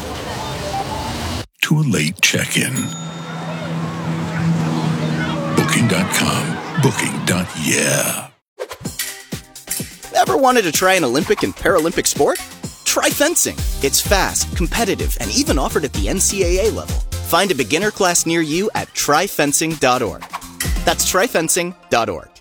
to a late check-in. Booking.com. Booking.yeah. Ever wanted to try an Olympic and Paralympic sport? Try fencing. It's fast, competitive, and even offered at the NCAA level. Find a beginner class near you at tryfencing.org. That's tryfencing.org.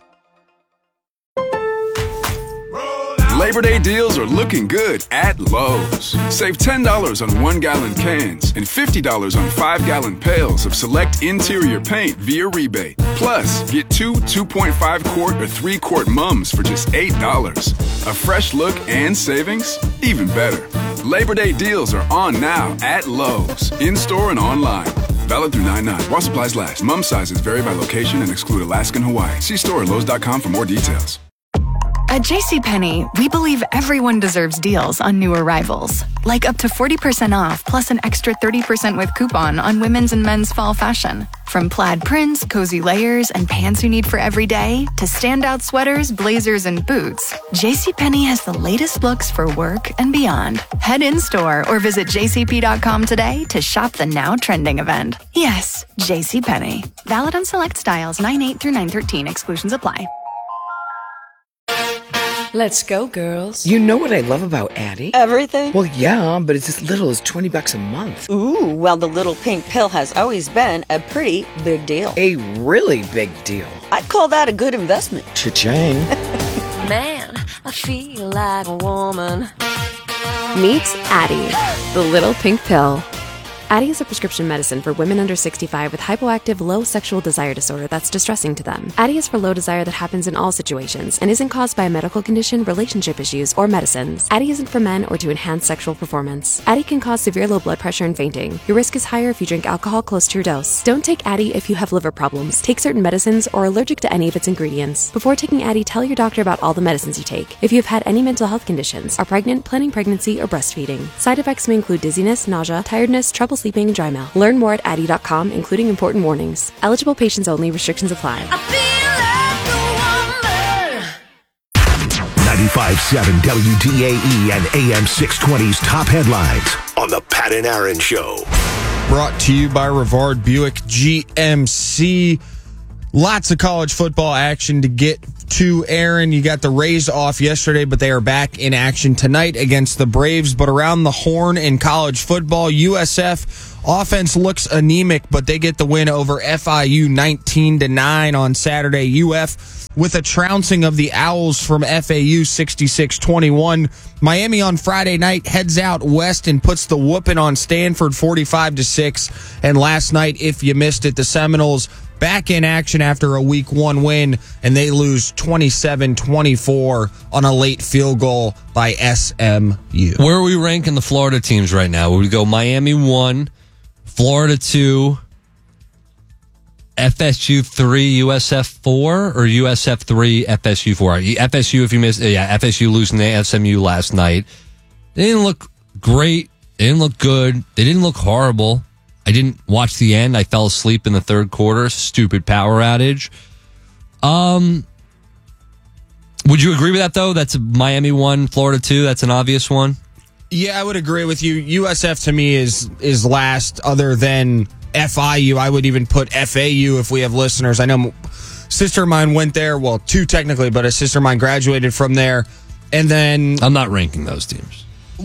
Labor Day deals are looking good at Lowe's. Save $10 on 1-gallon cans and $50 on 5-gallon pails of select interior paint via rebate. Plus, get 2 2.5-quart or 3-quart mums for just $8. A fresh look and savings? Even better. Labor Day deals are on now at Lowe's, in-store and online. Valid through 9/9. While supplies last. Mum sizes vary by location and exclude Alaska and Hawaii. See store at Lowe's.com for more details. At JCPenney, we believe everyone deserves deals on new arrivals. Like up to 40% off plus an extra 30% with coupon on women's and men's fall fashion. From plaid prints, cozy layers, and pants you need for every day, to standout sweaters, blazers, and boots, JCPenney has the latest looks for work and beyond. Head in-store or visit jcp.com today to shop the now trending event. Yes, JCPenney. Valid on select styles 9/8 through 9/13. Exclusions apply. Let's go, girls. You know what I love about Addie? Everything? Well, yeah, but it's as little as $20 a month. Ooh, well, the little pink pill has always been a pretty big deal. A really big deal. I'd call that a good investment. Cha-ching. Man, I feel like a woman. Meet Addie, the little pink pill. Addyi is a prescription medicine for women under 65 with hypoactive low sexual desire disorder that's distressing to them. Addyi is for low desire that happens in all situations and isn't caused by a medical condition, relationship issues, or medicines. Addyi isn't for men or to enhance sexual performance. Addyi can cause severe low blood pressure and fainting. Your risk is higher if you drink alcohol close to your dose. Don't take Addyi if you have liver problems, take certain medicines, or are allergic to any of its ingredients. Before taking Addyi, tell your doctor about all the medicines you take. If you have had any mental health conditions, are pregnant, planning pregnancy, or breastfeeding. Side effects may include dizziness, nausea, tiredness, trouble sleeping, and dry mouth. Learn more at Addyi.com, including important warnings. Eligible patients only. Restrictions apply. 95.7 WDAE and AM 620's top headlines on the Pat and Aaron Show. Brought to you by Rivard Buick GMC. Lots of college football action to get to, Aaron. You got the Rays off yesterday, but they are back in action tonight against the Braves. But around the horn in college football, USF offense looks anemic, but they get the win over FIU 19-9 on Saturday. UF with a trouncing of the Owls from FAU 66-21. Miami on Friday night heads out west and puts the whooping on Stanford 45-6. And last night, if you missed it, the Seminoles back in action after a week 1 win, and they lose 27-24 on a late field goal by SMU. Where are we ranking the Florida teams right now? Would we go Miami 1, Florida 2, FSU 3, USF 4, or USF 3, FSU 4? FSU, if you missed, FSU losing to SMU last night. They didn't look great. They didn't look good. They didn't look horrible. I didn't watch the end. I fell asleep in the third quarter. Stupid power outage. Would you agree with that, though? That's Miami 1, Florida 2. That's an obvious one. Yeah, I would agree with you. USF to me is last, other than FIU. I would even put FAU if we have listeners. I know sister of mine went there. Well, 2 technically, but a sister of mine graduated from there. And then I'm not ranking those teams.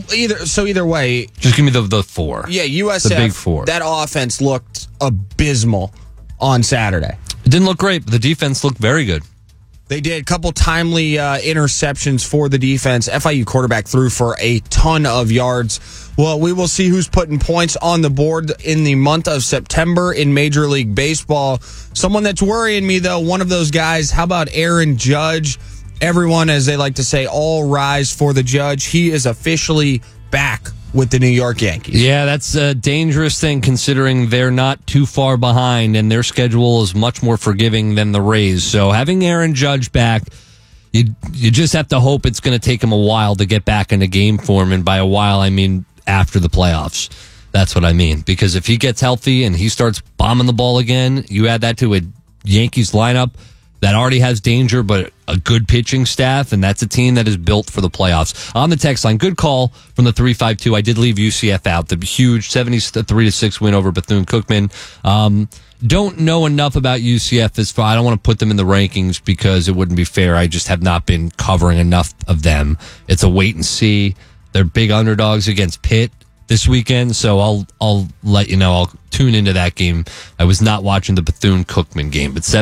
Either way, just give me the 4. Yeah, USF. The big 4. That offense looked abysmal on Saturday. It didn't look great, but the defense looked very good. They did a couple timely interceptions for the defense. FIU quarterback threw for a ton of yards. Well, we will see who's putting points on the board in the month of September in Major League Baseball. Someone that's worrying me, though, one of those guys, how about Aaron Judge? Everyone, as they like to say, all rise for the Judge. He is officially back with the New York Yankees. Yeah, that's a dangerous thing considering they're not too far behind and their schedule is much more forgiving than the Rays. So having Aaron Judge back, you just have to hope it's going to take him a while to get back into game form. And by a while, I mean after the playoffs. That's what I mean. Because if he gets healthy and he starts bombing the ball again, you add that to a Yankees lineup that already has danger, but a good pitching staff, and that's a team that is built for the playoffs. On the text line, good call from the 352. I did leave UCF out. The huge 73-6 win over Bethune-Cookman. Don't know enough about UCF as far. I don't want to put them in the rankings because it wouldn't be fair. I just have not been covering enough of them. It's a wait and see. They're big underdogs against Pitt this weekend, so I'll let you know. I'll tune into that game. I was not watching the Bethune-Cookman game, but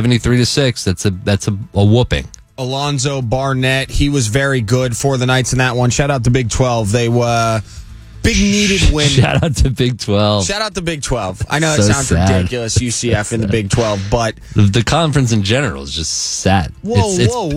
73-6, that's a whooping. Alonzo Barnett, he was very good for the Knights in that one. Shout out to Big 12. They were big needed win. Shout out to Big 12. Shout out to Big 12. I know So it sounds sad. ridiculous, UCF in the Big 12, but The conference in general is just sad. Whoa.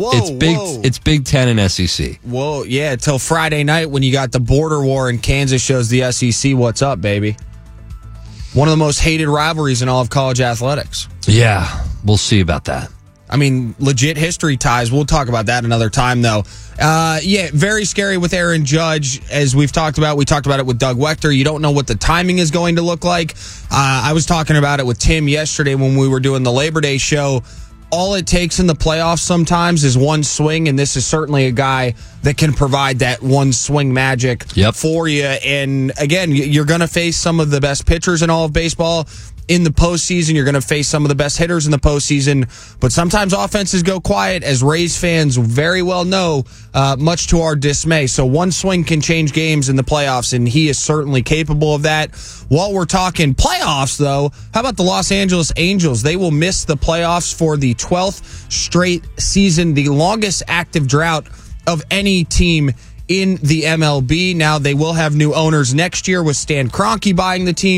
It's Big 10 and SEC. whoa, yeah, till Friday night when you got the border war in Kansas shows the SEC what's up, baby. One of the most hated rivalries in all of college athletics. Yeah, we'll see about that. I mean, legit history ties. We'll talk about that another time, though. Yeah, very scary with Aaron Judge, as we've talked about. We talked about it with Doug Wechter. You don't know what the timing is going to look like. I was talking about it with Tim yesterday when we were doing the Labor Day show. All it takes in the playoffs sometimes is one swing, and this is certainly a guy that can provide that one swing magic for you. And again, you're going to face some of the best pitchers in all of baseball in the postseason. You're going to face some of the best hitters in the postseason, but sometimes offenses go quiet, as Rays fans very well know, much to our dismay. So one swing can change games in the playoffs, and he is certainly capable of that. While we're talking playoffs, though, how about the Los Angeles Angels? They will miss the playoffs for the 12th straight season, the longest active drought of any team in the MLB. Now, they will have new owners next year with Stan Kroenke buying the team,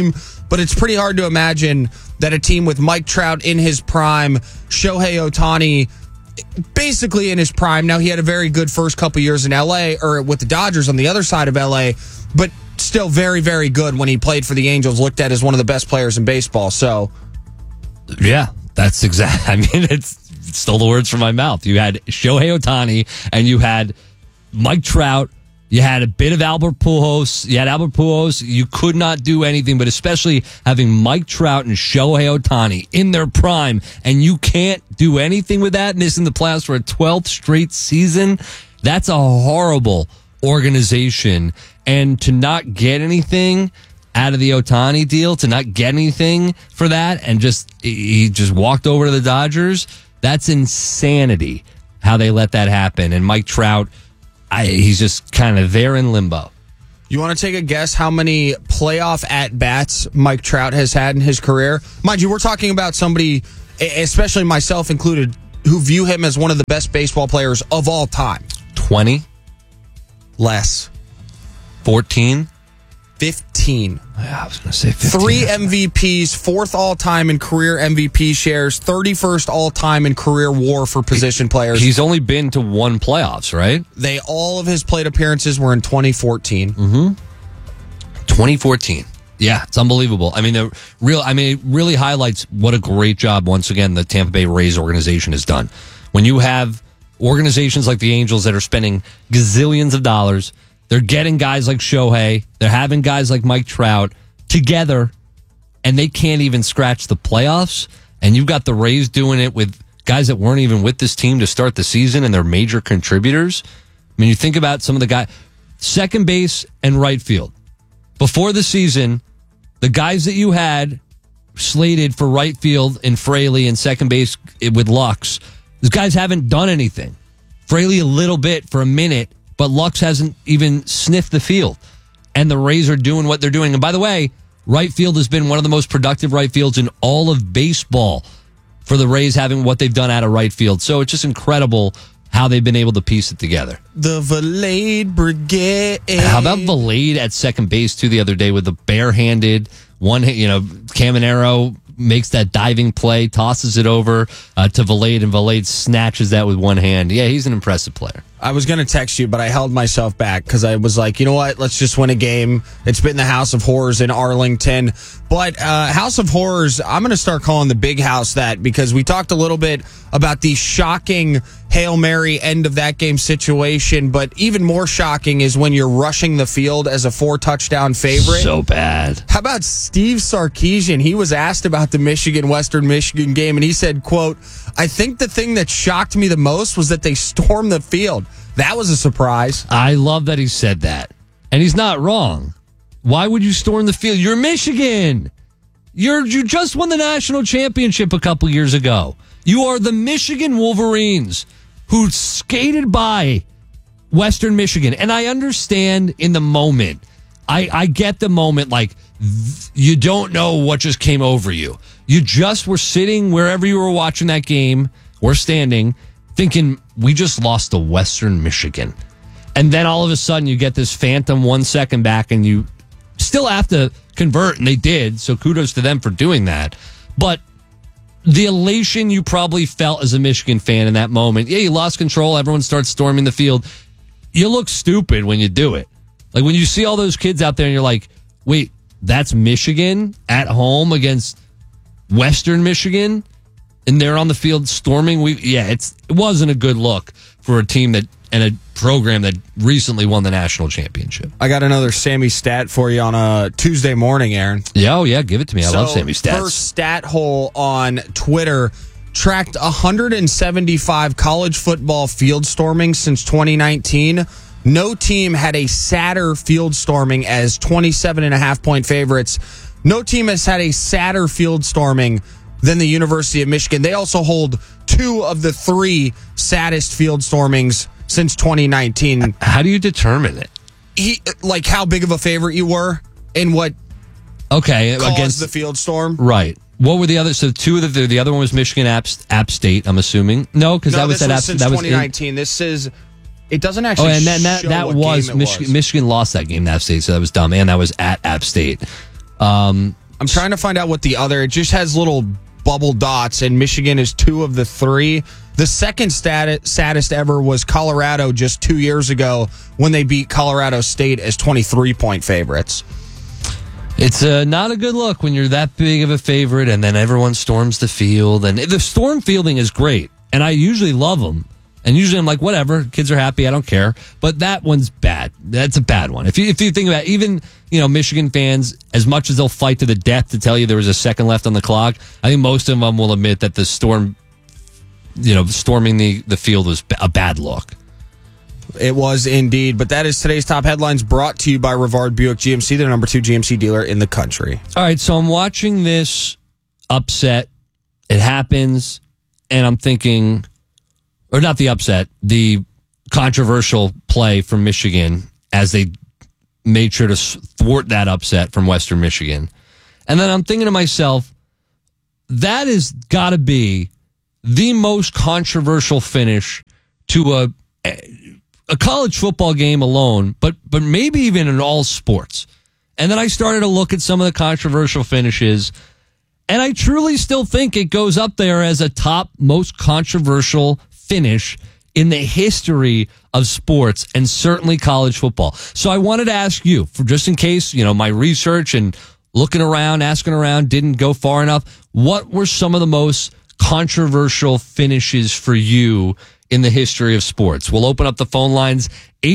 but it's pretty hard to imagine that a team with Mike Trout in his prime, Shohei Ohtani basically in his prime. Now, he had a very good first couple years in L.A., or with the Dodgers on the other side of L.A., but still very, very good when he played for the Angels, looked at as one of the best players in baseball. So, yeah, that's exact. I mean, it's stole the words from my mouth. You had Shohei Ohtani, and you had Mike Trout. You had a bit of Albert Pujols. You could not do anything, but especially having Mike Trout and Shohei Ohtani in their prime, and you can't do anything with that, and this in the playoffs for a 12th straight season. That's a horrible organization. And to not get anything out of the Ohtani deal, to not get anything for that, and he just walked over to the Dodgers, that's insanity how they let that happen. And Mike Trout, he's just kind of there in limbo. You want to take a guess how many playoff at-bats Mike Trout has had in his career? Mind you, we're talking about somebody, especially myself included, who view him as one of the best baseball players of all time. 20? Less. 14? 15. Yeah, I was going to say 15. 3 MVPs, 4th all-time in career MVP shares, 31st all-time in career WAR for position players. He's only been to 1 playoffs, right? All of his plate appearances were in 2014. 2014. Yeah, it's unbelievable. I mean, it really highlights what a great job, once again, the Tampa Bay Rays organization has done. When you have organizations like the Angels that are spending gazillions of dollars, they're getting guys like Shohei, they're having guys like Mike Trout together, and they can't even scratch the playoffs. And you've got the Rays doing it with guys that weren't even with this team to start the season, and they're major contributors. I mean, you think about some of the guys, second base and right field. Before the season, the guys that you had slated for right field in Fraley and second base with Lux, those guys haven't done anything. Fraley a little bit for a minute, but Lux hasn't even sniffed the field. And the Rays are doing what they're doing. And by the way, right field has been one of the most productive right fields in all of baseball for the Rays having what they've done out of right field. So it's just incredible how they've been able to piece it together. The Valade Brigade. How about Valade at second base, too, the other day with the barehanded one, Caminero makes that diving play, tosses it over to Valade, and Valade snatches that with one hand. Yeah, he's an impressive player. I was going to text you, but I held myself back because I was like, you know what? Let's just win a game. It's been the House of Horrors in Arlington. But House of Horrors, I'm going to start calling the Big House that, because we talked a little bit about the shocking Hail Mary end of that game situation. But even more shocking is when you're rushing the field as a 4-touchdown favorite. So bad. How about Steve Sarkisian? He was asked about the Western Michigan game, and he said, quote, "I think the thing that shocked me the most was that they stormed the field. That was a surprise." I love that he said that. And he's not wrong. Why would you storm the field? You're Michigan. You just won the national championship a couple years ago. You are the Michigan Wolverines who skated by Western Michigan. And I understand in the moment. I get the moment, like, you don't know what just came over you. You just were sitting wherever you were watching that game or standing, thinking, we just lost to Western Michigan. And then all of a sudden you get this phantom 1 second back, and you still have to convert, and they did, so kudos to them for doing that. But the elation you probably felt as a Michigan fan in that moment, yeah, you lost control, everyone starts storming the field. You look stupid when you do it. Like when you see all those kids out there and you're like, wait, that's Michigan at home against Western Michigan? And they're on the field storming. It wasn't a good look for a team that and a program that recently won the national championship. I got another Sammy stat for you on a Tuesday morning, Aaron. Yeah, give it to me. I love Sammy stats. First stat hole on Twitter tracked 175 college football field stormings since 2019. No team had a sadder field storming as 27.5-point favorites. No team has had a sadder field storming than the University of Michigan. They also hold 2 of the 3 saddest field stormings since 2019. How do you determine it? How big of a favorite you were and what caused against the field storm? Right. What were the other? So 2 of the other one was Michigan App State, I'm assuming. No, because that was at App State. That was 2019. This is. It doesn't actually. And that was Michigan. Michigan lost that game to App State, so that was dumb. And that was at App State. I'm trying to find out what the other. It just has little bubble dots, and Michigan is 2 of the 3. The second saddest ever was Colorado just 2 years ago when they beat Colorado State as 23-point favorites. It's not a good look when you're that big of a favorite and then everyone storms the field. And the storm fielding is great, and I usually love them. And usually I'm like, whatever, kids are happy, I don't care. But that one's bad. That's a bad one. If you think about it, even, Michigan fans, as much as they'll fight to the death to tell you there was a second left on the clock, I think most of them will admit that the storming the field was a bad look. It was indeed. But that is today's top headlines, brought to you by Rivard Buick GMC, the number 2 GMC dealer in the country. All right, so I'm watching this upset. It happens, and I'm thinking, or not the upset, the controversial play from Michigan as they made sure to thwart that upset from Western Michigan. And then I'm thinking to myself, that has got to be the most controversial finish to a college football game alone, but maybe even in all sports. And then I started to look at some of the controversial finishes, and I truly still think it goes up there as a top most controversial finish in the history of sports, and certainly college football. So I wanted to ask you, for just in case, my research and looking around, asking around didn't go far enough, what were some of the most controversial finishes for you in the history of sports? We'll open up the phone lines,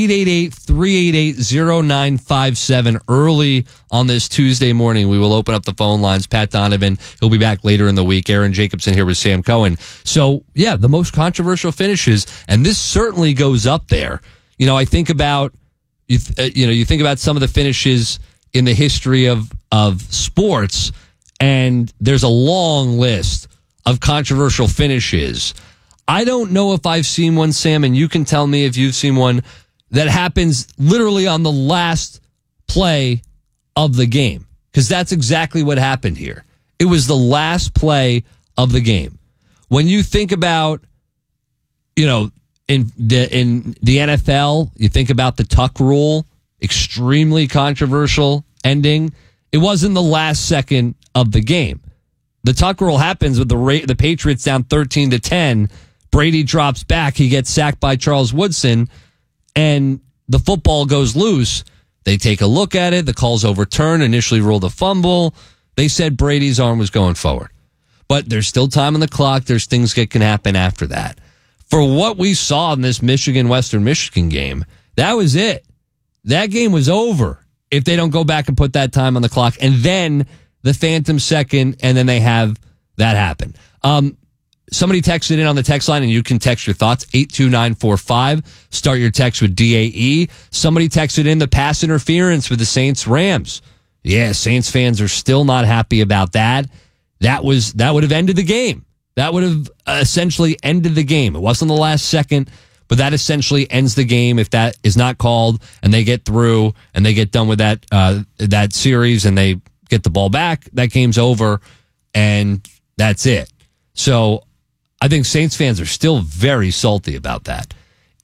888-388-0957. Early on this Tuesday morning, we will open up the phone lines. Pat Donovan, he'll be back later in the week. Aaron Jacobson here with Sam Cohen. So, yeah, the most controversial finishes, and this certainly goes up there. I think about, you think about some of the finishes in the history of sports, and there's a long list of controversial finishes. I don't know if I've seen one, Sam, and you can tell me if you've seen one that happens literally on the last play of the game, because that's exactly what happened here. It was the last play of the game. When you think about, in the NFL, you think about the tuck rule, extremely controversial ending. It wasn't the last second of the game. The tuck rule happens with the Patriots down 13-10. Brady drops back. He gets sacked by Charles Woodson, and the football goes loose. They take a look at it. The call's overturned. Initially ruled a fumble. They said Brady's arm was going forward. But there's still time on the clock. There's things that can happen after that. For what we saw in this Michigan-Western Michigan game, that was it. That game was over if they don't go back and put that time on the clock. And then the phantom second, and then they have that happen. Somebody texted in on the text line, and you can text your thoughts, 82945. Start your text with DAE. Somebody texted in the pass interference with the Saints-Rams. Yeah, Saints fans are still not happy about that. That would have ended the game. That would have essentially ended the game. It wasn't the last second, but that essentially ends the game if that is not called, and they get through and they get done with that series and they get the ball back. That game's over, and that's it. So I think Saints fans are still very salty about that.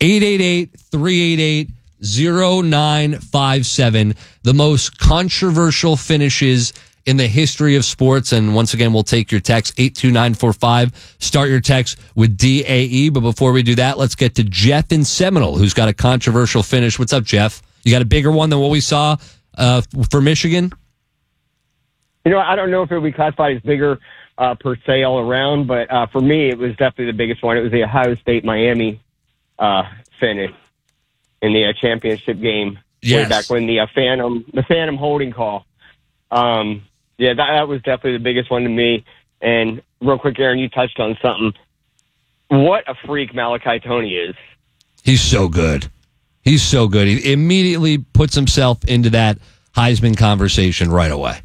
888-388-0957. The most controversial finishes in the history of sports. And once again, we'll take your text, 82945. Start your text with DAE. But before we do that, let's get to Jeff in Seminole, who's got a controversial finish. What's up, Jeff? You got a bigger one than what we saw for Michigan? I don't know if it would be classified as bigger per se all around, but for me, it was definitely the biggest one. It was the Ohio State-Miami finish in the championship game. Yes. Way back when the phantom holding call. That was definitely the biggest one to me. And real quick, Aaron, you touched on something. What a freak Malachi Tony is. He's so good. He's so good. He immediately puts himself into that Heisman conversation right away.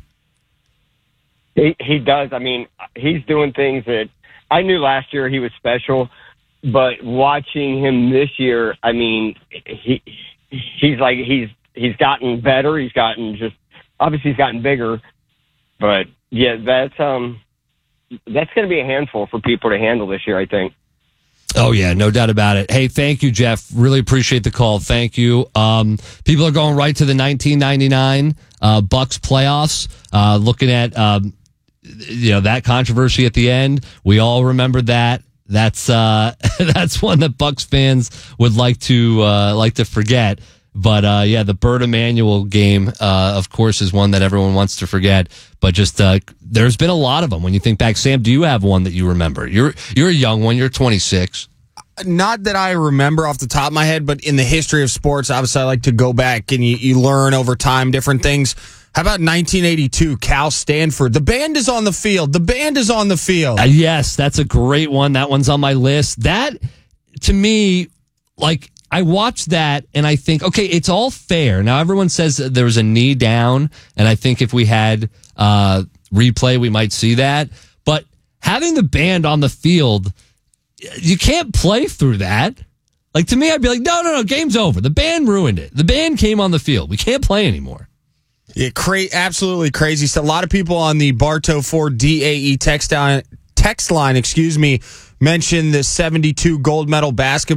He does. I mean, he's doing things that I knew last year he was special, but watching him this year, I mean, he's gotten better. He's gotten obviously he's gotten bigger, but yeah, that's going to be a handful for people to handle this year, I think. Oh, yeah, no doubt about it. Hey, thank you, Jeff. Really appreciate the call. Thank you. People are going right to the 1999 Bucks playoffs, looking at that controversy at the end. We all remember that. That's one that Bucks fans would like to forget. But the Bert Emanuel game, of course, is one that everyone wants to forget. But just there's been a lot of them. When you think back, Sam, do you have one that you remember? You're a young one. You're 26. Not that I remember off the top of my head, but in the history of sports, obviously I like to go back and you learn over time different things. How about 1982, Cal Stanford? The band is on the field. The band is on the field. Yes, that's a great one. That one's on my list. That, to me, I watched that and I think, okay, it's all fair. Now, everyone says there was a knee down, and I think if we had replay, we might see that. But having the band on the field, you can't play through that. To me, I'd be like, no, game's over. The band ruined it. The band came on the field. We can't play anymore. Yeah, absolutely crazy. So a lot of people on the Bartow Ford DAE text line, mentioned the 72 gold medal basketball